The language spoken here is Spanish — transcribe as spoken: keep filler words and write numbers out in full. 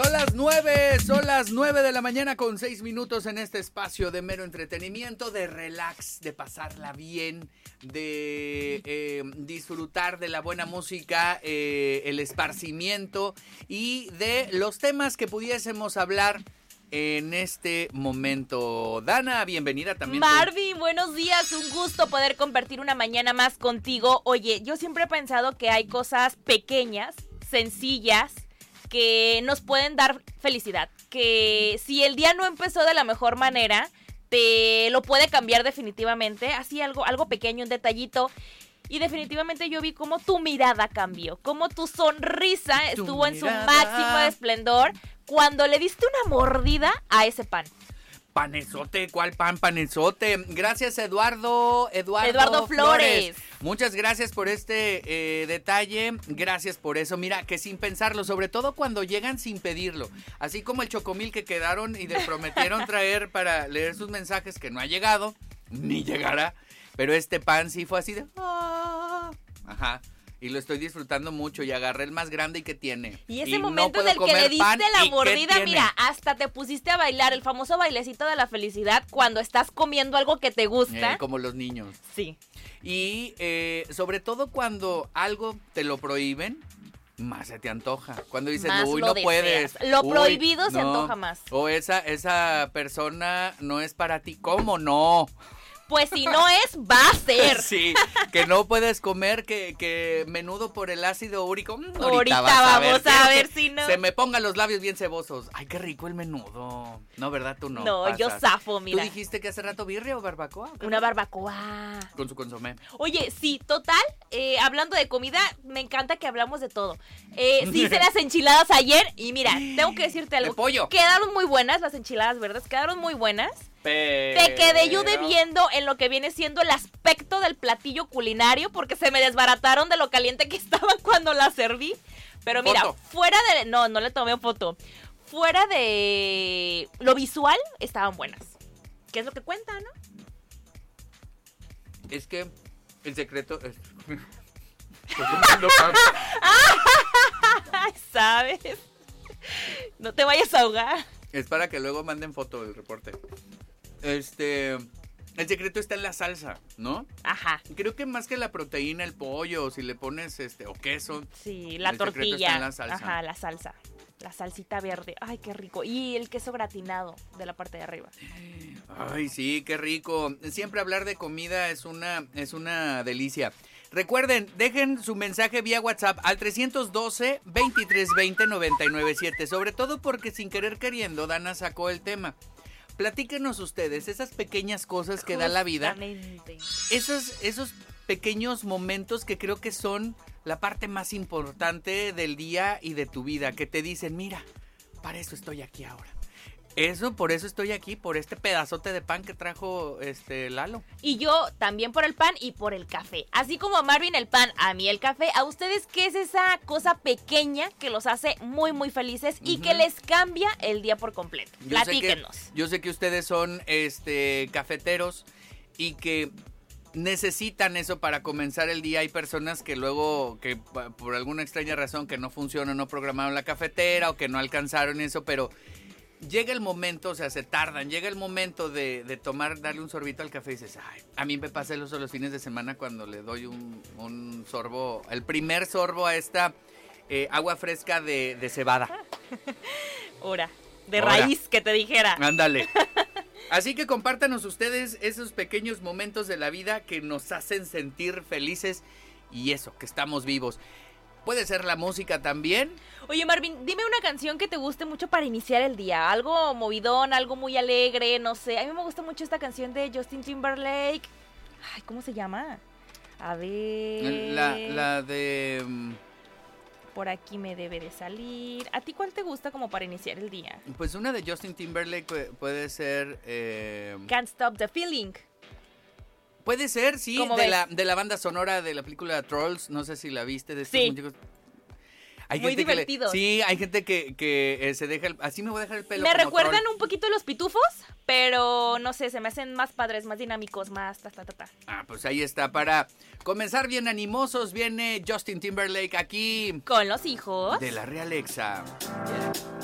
Son las nueve, son las nueve de la mañana con seis minutos en este espacio de mero entretenimiento, de relax, de pasarla bien, de eh, disfrutar de la buena música, eh, el esparcimiento y de los temas que pudiésemos hablar en este momento. Dana, bienvenida también. Marvin, buenos días, un gusto poder compartir una mañana más contigo. Oye, yo siempre he pensado que hay cosas pequeñas, sencillas, que nos pueden dar felicidad, que si el día no empezó de la mejor manera, te lo puede cambiar definitivamente, así algo, algo pequeño, un detallito. Y definitivamente yo vi cómo tu mirada cambió, cómo tu sonrisa tu estuvo mirada. En su máximo esplendor cuando le diste una mordida a ese pan. Panezote, ¿cuál pan? Panezote. Gracias, Eduardo. Eduardo, Eduardo Flores. Flores. Muchas gracias por este eh, detalle. Gracias por eso. Mira, que sin pensarlo, sobre todo cuando llegan sin pedirlo. Así como el chocomil que quedaron y les prometieron traer para leer sus mensajes, que no ha llegado, ni llegará. Pero este pan sí fue así de... Ah. Ajá. Y lo estoy disfrutando mucho y agarré el más grande y que tiene. Y ese y momento no en el que le diste la mordida, tiene. Mira, hasta te pusiste a bailar el famoso bailecito de la felicidad cuando estás comiendo algo que te gusta. Eh, como los niños. Sí. Y eh, sobre todo cuando algo te lo prohíben, más se te antoja. Cuando dices, más uy, lo no deseas. puedes. Lo Uy, prohibido no. se antoja más. O esa, esa persona no es para ti. ¿Cómo no? Pues si no es, va a ser. Sí, que no puedes comer, que, que menudo por el ácido úrico. Mm, ahorita, ahorita vas a vamos ver, a ver si no. Se me pongan los labios bien cebosos. Ay, qué rico el menudo. No, ¿verdad? Tú no. No, pasas. yo zafo, mira. ¿Tú dijiste que hace rato birria o barbacoa? Una barbacoa. Con su consomé. Oye, sí, total, eh, hablando de comida, me encanta que hablamos de todo. Eh, sí hice las enchiladas ayer y mira, tengo que decirte algo. De pollo. Quedaron muy buenas las enchiladas verdes, quedaron muy buenas. Pero... Te quedé yo debiendo en lo que viene siendo el aspecto del platillo culinario porque se me desbarataron de lo caliente que estaban cuando las serví. Pero mira, foto. fuera de... No, no le tomé foto. Fuera de lo visual, estaban buenas. ¿Qué es lo que cuenta, no? Es que el secreto es... ¿Sabes? No te vayas a ahogar. Es para que luego manden foto del reporte. Este... El secreto está en la salsa, ¿no? Ajá. Creo que más que la proteína, el pollo, o si le pones este o queso. Sí, la el secreto tortilla. está en la salsa. Ajá, la salsa. La salsita verde. Ay, qué rico. Y el queso gratinado de la parte de arriba. Ay, sí, qué rico. Siempre hablar de comida es una, es una delicia. Recuerden, dejen su mensaje vía WhatsApp al trescientos doce, veintitrés veinte, noventa y nueve siete. Sobre todo porque sin querer queriendo, Dana sacó el tema. Platíquenos ustedes esas pequeñas cosas que da la vida. Esos, esos pequeños momentos que creo que son la parte más importante del día y de tu vida. Que te dicen, mira, para eso estoy aquí ahora. Eso, por eso estoy aquí, por este pedazote de pan que trajo este Lalo. Y yo también por el pan y por el café. Así como a Marvin el pan, a mí el café. ¿A ustedes qué es esa cosa pequeña que los hace muy, muy felices y uh-huh. que les cambia el día por completo? Yo Platíquenos. Sé que, yo sé que ustedes son este cafeteros y que necesitan eso para comenzar el día. Hay personas que luego, que por alguna extraña razón que no funciona, no programaron la cafetera o que no alcanzaron eso, pero... Llega el momento, o sea, se tardan, llega el momento de, de tomar, darle un sorbito al café y dices, ay, a mí me pasa eso los fines de semana cuando le doy un, un sorbo, el primer sorbo a esta eh, agua fresca de, de cebada. Hora, de Hora. raíz, que te dijera. Ándale. Así que compártanos ustedes esos pequeños momentos de la vida que nos hacen sentir felices y eso, que estamos vivos. Puede ser la música también. Oye, Marvin, dime una canción que te guste mucho para iniciar el día. Algo movidón, algo muy alegre, no sé. A mí me gusta mucho esta canción de Justin Timberlake. Ay, ¿cómo se llama? A ver... La, la de... Por aquí me debe de salir. ¿A ti cuál te gusta como para iniciar el día? Pues una de Justin Timberlake puede ser... Eh... Can't Stop the Feeling. Puede ser, sí, de ves? la, de la banda sonora de la película Trolls. No sé si la viste. De estos sí. muñecos. Hay Muy gente divertido. Que le, sí, hay gente que, que eh, se deja el... Así me voy a dejar el pelo. Me como recuerdan troll. un poquito los pitufos, pero no sé, se me hacen más padres, más dinámicos, más ta, ta, ta, ta. Ah, pues ahí está. Para comenzar bien animosos, viene Justin Timberlake aquí. Con los hijos De la Real Exa.